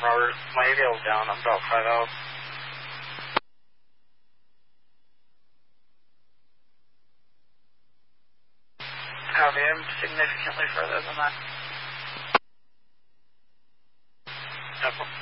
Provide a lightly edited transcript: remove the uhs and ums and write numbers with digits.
Robert. My AVL's down. I'm about 5 out. Copy. I'm significantly further than that. Yep.